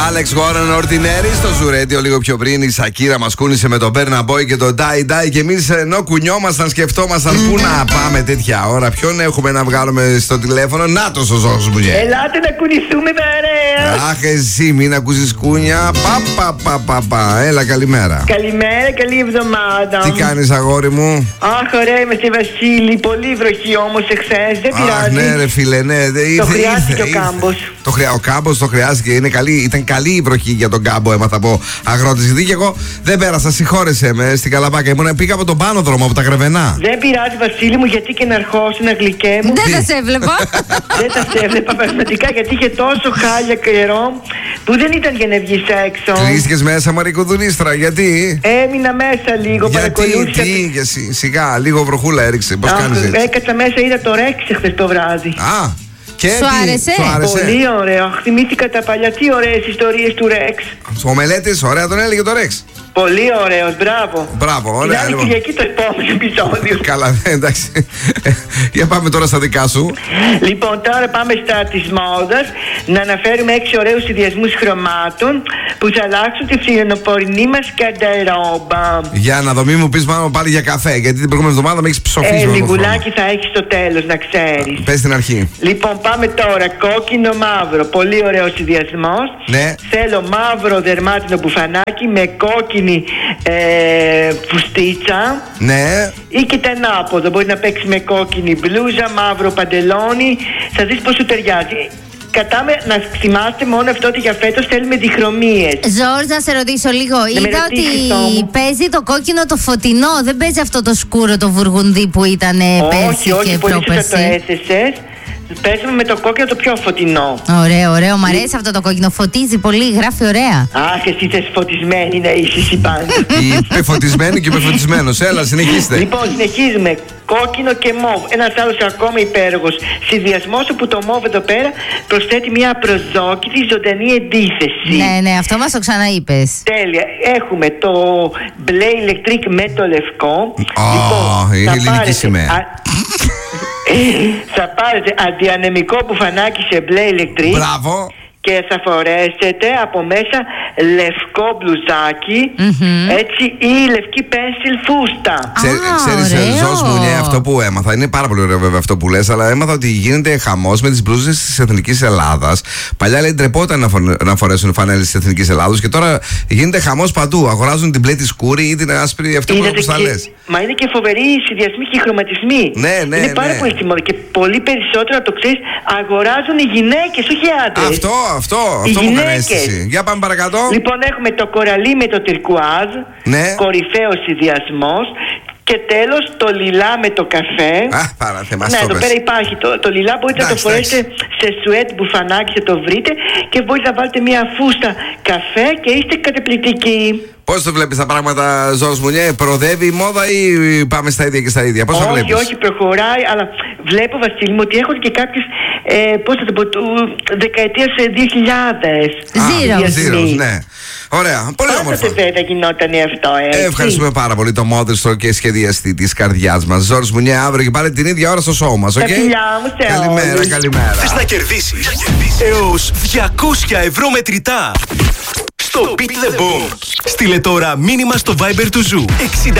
Άλεξ Γόραν Ορτινέρη στο Ζουρέντιο. Λίγο πιο πριν η Σακύρα μας κούνησε με τον Μπέρνα Μπόι και τον Ντάι Ντάι. Και εμείς ενώ κουνιόμασταν, σκεφτόμασταν πού να πάμε τέτοια ώρα. Ποιον έχουμε να βγάλουμε στο τηλέφωνο. Νάτος ο Ζώος μου. Ελάτε να κουνηθούμε παρέα. Αχ, εσύ μην ακούσεις κούνια. Πα. Έλα, καλημέρα. Καλημέρα, καλή εβδομάδα. Τι κάνεις, αγόρι μου? Αχ, ωραία είμαστε, Βασίλη. Πολύ βροχή όμως εχθές. Δεν πειράζει. Ναι, ρε φίλε, ναι. Το χρειάστηκε ο κάμπος. Ο κάμπος το χρειάστηκε. Ήταν καλή η βροχή για τον κάμπο, έμαθα από αγρότης. Γιατί και εγώ δεν πέρασα, συγχώρεσέ με στην Καλαμπάκα. Πήγα από τον πάνω δρόμο, από τα Γρεβενά. Δεν πειράζει, Βασίλη μου, γιατί και να ερχόσουν, γλυκέ μου. Δεν τα σε έβλεπα. Δεν τα σε έβλεπα πραγματικά, γιατί είχε τόσο χάλια καιρό που δεν ήταν για να βγεις έξω. Κλείστηκες μέσα, Μαρικοδουλίστρα, γιατί? Έμεινα μέσα λίγο, παρακολούθησα. Τι, σιγά, λίγο βροχούλα έριξε. Πώς κάνεις έτσι? Έκατσα μέσα, είδα το Ρεξ χθες το βράδυ. Και σου άρεσε? Πολύ ωραίο. Θυμήθηκα τα παλιά. Τι ωραίες ιστορίες του Ρεξ. Ο Μελέτης, ωραία τον έλεγε το Ρεξ. Πολύ ωραίος, μπράβο. Ωραία. Την άλλη Κυριακή το επόμενο επεισόδιο. Καλά, εντάξει. Για πάμε τώρα στα δικά σου. Λοιπόν, τώρα πάμε στα της μόδας. Να αναφέρουμε 6 ωραίους συνδυασμούς χρωμάτων που θα αλλάξουν τη φθινοπορεινή μας καρντερόμπα. Για να δω, μην μου πεις πάνω πάλι για καφέ, γιατί την προηγούμενη εβδομάδα με έχεις ψοφίσει. Λιγουλάκι θα έχεις στο τέλος, να ξέρεις. Πες στην αρχή. Λοιπόν, πάμε τώρα. Κόκκινο-μαύρο. Πολύ ωραίος συνδυασμός. Ναι. Θέλω μαύρο δερμάτινο μπουφανάκι με κόκκινη φουστίτσα. Ναι. Ή και τα ανάποδα. Μπορεί να παίξει με κόκκινη μπλούζα, μαύρο παντελόνι. Θα δεις πως σου ταιριάζει. Κατάμε να θυμάστε μόνο αυτό ότι για φέτος θέλουμε διχρωμίες. Ζόρζ, να σε ρωτήσω λίγο. Είδα ότι παίζει το κόκκινο το φωτεινό. Δεν παίζει αυτό το σκούρο το βουργουνδί που ήταν πέρσι και πολύ πρόπερσι. το έθεσες. Παίζουμε με το κόκκινο το πιο φωτεινό. Ωραίο. Μ' αρέσει αυτό το κόκκινο. Φωτίζει πολύ, γράφει ωραία. Αχ, εσύ θες φωτισμένη να είσαι εσύ πάντα. Υπεφωτισμένη και υπεφωτισμένος. Έλα, συνεχίστε. Λοιπόν, συνεχίζουμε. Κόκκινο και μόβ. Ένας άλλος ακόμα υπέροχος συνδυασμός, όπου το μόβ εδώ πέρα προσθέτει μια απροσδόκητη ζωντανή αντίθεση. Ναι, αυτό μας το ξαναείπες. Τέλεια. Έχουμε το μπλε ηλεκτρικ με το λευκό. Είναι ελληνική σημαία. Θα πάρετε αντιανεμικό μπουφανάκι σε μπλε ηλεκτρικ. Μπράβο. Και θα φορέσετε από μέσα λευκό μπλουζάκι, έτσι, ή λευκή πένσιλ φούστα. Ξέρεις, Ζως μου, αυτό που έμαθα, είναι πάρα πολύ ωραίο βέβαια αυτό που λες, αλλά έμαθα ότι γίνεται χαμός με τις μπλούζες της Εθνικής Ελλάδας. Παλιά λέει ντρεπόταν να φορέσουν φανέλες της Εθνικής Ελλάδος και τώρα γίνεται χαμός παντού. Αγοράζουν την μπλε τη σκούρη ή την άσπρη, αυτό που θα λες. Μα είναι και φοβεροί οι συνδυασμοί και οι χρωματισμοί. Ναι. Είναι πάρα πολύ στη μόδα και πολύ περισσότερο, το ξέρεις, αγοράζουν οι γυναίκες, όχι οι άντρες. Αυτό μου αρέσει εσύ. Για πάμε παρακάτω. Λοιπόν, έχουμε το κοραλί με το τυρκουάζ. Ναι. Κορυφαίος συνδυασμός. Και τέλος το λιλά με το καφέ. Ναι, εδώ πέρα υπάρχει το λιλά. Μπορείτε να το φορέσετε σε σουέτ μπουφανάκι, θα το βρείτε. Και μπορείτε να βάλετε μια φούστα καφέ και είστε καταπληκτικοί. Πώς το βλέπεις τα πράγματα, Ζως μου, προοδεύει η μόδα ή πάμε στα ίδια και στα ίδια? Πώς το βλέπεις? Όχι, προχωράει, αλλά βλέπω, Βασίλη μου, ότι έχουν και κάποιες, πώς θα το πω, δεκαετίας 2000. Zeros, ναι. Ωραία, πολύ όμορφα. Πάντα δεν γινόταν αυτό, Ευχαριστούμε πάρα πολύ το μόδιστρο και σχεδιαστή της καρδιάς μας. Ζόρς Μουνιέ, αύριο και πάλι την ίδια ώρα στο show μας, Τα φιλιά μου σε Καλημέρα. Θες να κερδίσεις έως 200 ευρώ μετρητά στο Beat the Boom? Στείλε τώρα μήνυμα στο Viber του Ζου